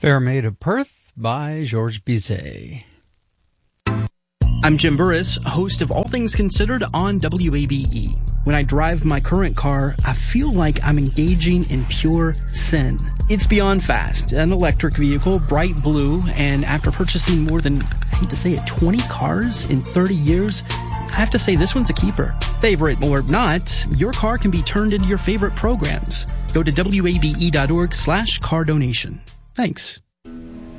Fair Maid of Perth by Georges Bizet. I'm Jim Burris, host of All Things Considered on WABE. When I drive my current car, I feel like I'm engaging in pure sin. It's beyond fast, an electric vehicle, bright blue, and after purchasing more than, I hate to say it, 20 cars in 30 years, I have to say this one's a keeper. Favorite or not, your car can be turned into your favorite programs. Go to wabe.org/car donation. Thanks.